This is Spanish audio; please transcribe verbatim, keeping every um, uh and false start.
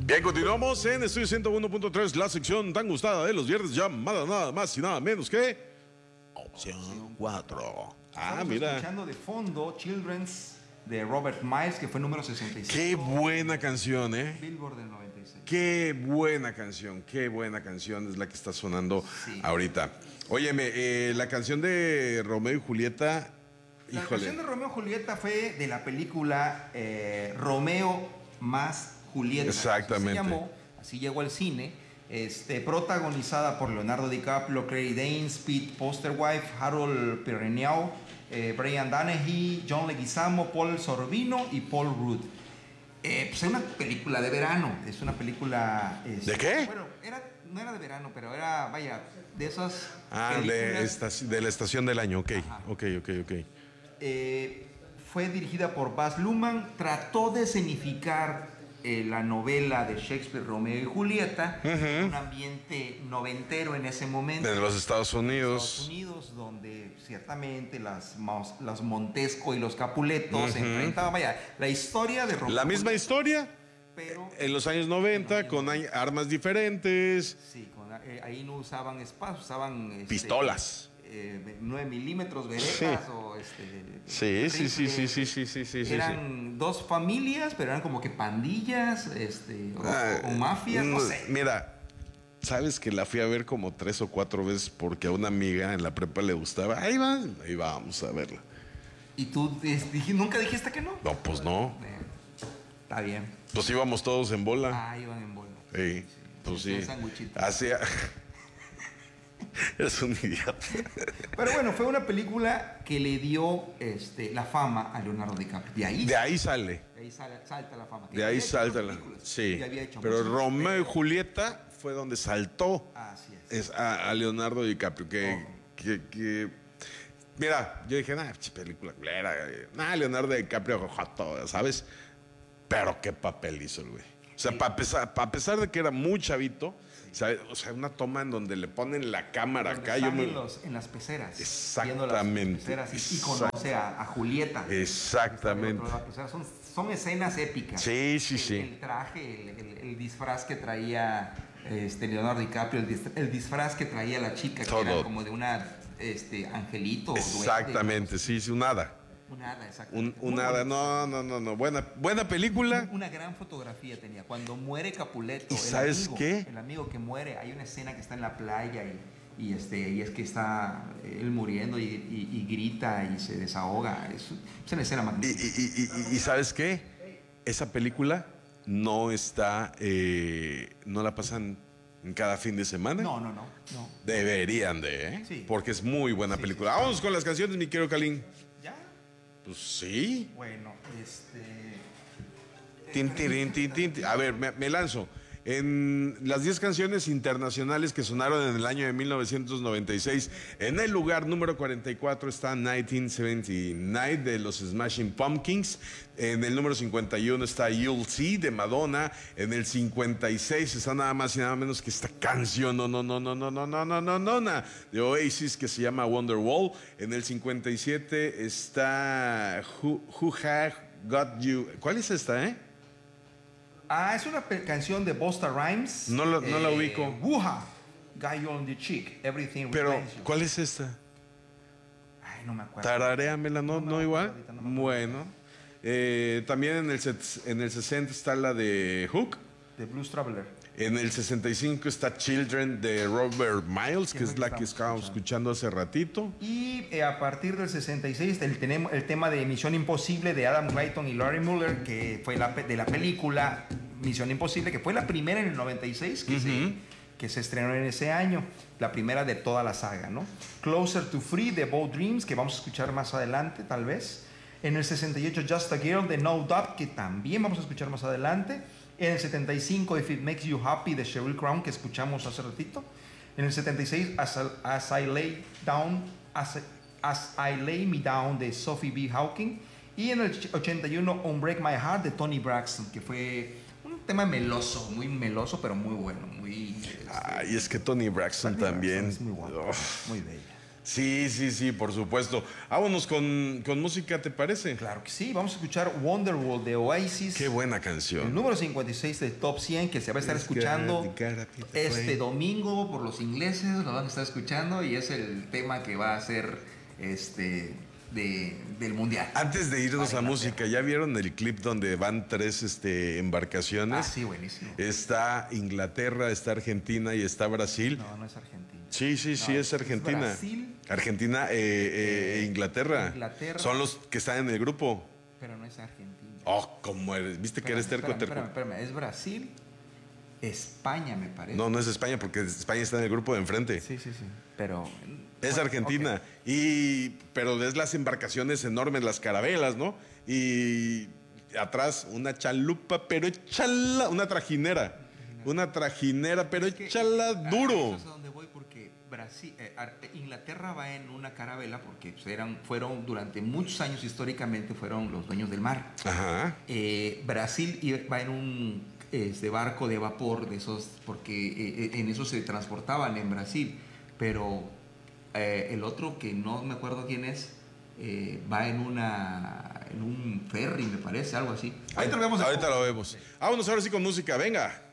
Bien, continuamos en Estudio ciento uno punto tres, la sección tan gustada de los viernes, llamada nada más y nada menos que Opción cuatro. Ah, Estamos mira. escuchando de fondo Children's de Robert Miles, que fue número sesenta y seis. Qué buena canción, ¿eh? Billboard del noventa y seis. Qué buena canción, qué buena canción es la que está sonando Sí. ahorita. Óyeme, eh, la canción de Romeo y Julieta, La híjole. canción de Romeo y Julieta fue de la película eh, Romeo más Julieta. Exactamente. Así se llamó, así llegó al cine. Este, protagonizada por Leonardo DiCaprio, Clary Danes, Pete Postlethwaite, Harold Perrineau, eh, Brian Dennehy, John Leguizamo, Paul Sorvino y Paul Rudd. Eh, pues es una película de verano, es una película... este, ¿De qué? Bueno, era, no era de verano, pero era, vaya, de esas Ah, de, películas... estaci- de la estación del año, ok, Ajá. ok, ok, ok. Eh, fue dirigida por Baz Luhrmann, trató de escenificar eh, la novela de Shakespeare, Romeo y Julieta, Ujú. un ambiente noventero en ese momento. De los Estados Unidos. Estados Unidos, donde ciertamente las, Mos- las Montesco y los Capuletos se Ujú. enfrentaban. Vaya, la historia de Romeo La y misma Julieta, historia pero en los años noventa, años con noventa. a- armas diferentes, sí, con- eh, ahí no usaban espadas, usaban este, pistolas. eh, nueve milímetros, verejas Sí. o este, Sí, sí, sí, sí, rifles. sí, sí, sí, sí, sí. Eran dos familias, pero eran como que pandillas, este, o, Ah, o mafias, no mm, sé. Mira, sabes que la fui a ver como tres o cuatro veces porque a una amiga en la prepa le gustaba. Ahí va, ahí vamos a verla. Y tú es, dij- nunca dijiste que no. No, pues no. Eh, está bien. Pues íbamos todos en bola. Ah, iban en bola. Sí, pues sí. Un sanguchito. Hacía. Eres un idiota. Pero bueno, fue una película que le dio este, la fama a Leonardo DiCaprio. De ahí, De ahí sale. de ahí sale- salta la fama. Que De ya ahí había hecho salta la. películas, Sí. ya había hecho Pero muchas, Romeo y pero- Julieta fue donde saltó. Así es. Es a, a Leonardo DiCaprio. Que, Oh. que, que- Mira, yo dije, nah, pinche película culera. eh. Nah, Leonardo DiCaprio, joto, ¿sabes? Pero qué papel hizo el güey. O sea, Sí. para pesar, pa pesar de que era muy chavito, ¿sabes? O sea, una toma en donde le ponen la cámara Donde acá. Yo están me... en, los- en las peceras. Exactamente. Viendo las peceras y, y conoce a, a Julieta. Exactamente. Está del otro lado. O sea, son, son escenas épicas. Sí, sí, el, sí. El traje, el, el- el disfraz que traía este, Leonardo DiCaprio, el, dis- el disfraz que traía la chica, que Todo. era como de una este, angelito. o duende, Exactamente, sí, sí, un hada. Un hada, exacto. Un, un Muy hada, bonito. no, no, no, no. Buena, buena película. Una gran fotografía tenía. Cuando muere Capuleto, ¿Y el sabes amigo, qué? el amigo que muere, hay una escena que está en la playa y, y, este, y es que está él muriendo y, y- y grita y se desahoga. Es, es una escena Y, magnífica. y- y- y- y ¿sabes qué? Esa película no está, eh, no la pasan en cada fin de semana. No, no, no, no. Deberían de, ¿eh? Sí. Porque es muy buena Sí, película. sí. Vamos con las canciones, mi querido Calín. ¿Ya? Pues sí. Bueno, este... Tin, tirin, tin, tin, tin. A ver, me, me lanzo. En las diez canciones internacionales que sonaron en el año de mil novecientos noventa y seis, en el lugar número cuarenta y cuatro está mil novecientos setenta y nueve de los Smashing Pumpkins. En el número cincuenta y uno está You'll See de Madonna. En el cincuenta y seis está nada más y nada menos que esta canción, no, no, no, no, no, no, no, no, no, no, no, de Oasis, que se llama Wonderwall. En el cincuenta y siete está Who, Who Have Got You. ¿Cuál es esta, eh? Ah, es una pe- canción de Busta Rhymes. No lo- no la ubico. Wuha, Got You on the Cheek, Everything Pero, Reminds You. ¿cuál es esta? Ay, no me acuerdo. Tararéamela, ¿no, No me no acuerdo igual? ahorita, no me acuerdo. Bueno. Eh, también en el, set- en el sesenta está la de Hook. The Blues Traveler. En el sesenta y cinco está Children de Robert Miles, que Que es es la la que que estamos estábamos escuchando hace ratito. Y eh, a partir del sesenta y seis el, tenemos el tema de Misión Imposible de Adam Clayton y Laurie Muller, que fue la, pe- de la película Misión Imposible, que fue la primera en el noventa y seis que, se, que se estrenó en ese año, la primera de toda la saga, ¿no? Closer to Free de Bow Dreams, que vamos a escuchar más adelante tal vez. En el sesenta y ocho Just a Girl de No Doubt, que también vamos a escuchar más adelante. En el setenta y cinco If It Makes You Happy de Sheryl Crow, que escuchamos hace ratito. En el setenta y seis As I, As I Lay Down As I, As I Lay Me Down de Sophie B. Hawking. Y en el ochenta y uno Unbreak My Heart de Tony Braxton, que fue un tema meloso, muy meloso, pero muy bueno, muy... este, Ay, es que Tony Braxton Tony también. Braxton es muy guapo, Uf. muy bella. Sí, sí, sí, por supuesto. Vámonos con, con música, ¿te parece? Claro que sí, vamos a escuchar Wonderwall de Oasis. Qué buena El canción. número cincuenta y seis del Top cien que se va a estar escuchando este domingo por los ingleses, lo van a estar escuchando y es el tema que va a ser este de, del mundial. Antes de irnos a música, ¿ya vieron el clip donde van tres este, embarcaciones? Ah, sí, buenísimo. Está Inglaterra, está Argentina y está Brasil. No, no es Argentina. Sí, sí, sí, no, es Argentina. Es Brasil. Argentina e eh, eh, Inglaterra. Inglaterra. Son los que están en el grupo. Pero no es Argentina. Oh, ¿cómo eres? ¿Viste espérame, que eres terco, espérame, terco? espérame, espérame, es Brasil, España me parece. No, no es España porque España está en el grupo de enfrente. Sí, sí, sí. Pero. Es bueno, Argentina. okay. Y, pero es las embarcaciones enormes, las carabelas, ¿no? Y atrás una chalupa, pero échala, una trajinera. Una trajinera, pero Es que, échala ah, duro. eso es a donde voy porque Brasil, eh, Inglaterra va en una carabela porque pues, eran, fueron durante muchos años históricamente fueron los dueños del mar. Ajá. Eh, Brasil va en un este, barco de vapor de esos porque eh, en eso se transportaban en Brasil, pero eh, el otro que no me acuerdo quién es eh, va en una en un ferry me parece algo así. Ahorita lo vemos. Ahorita lo vemos. Vámonos ahora sí con música, venga.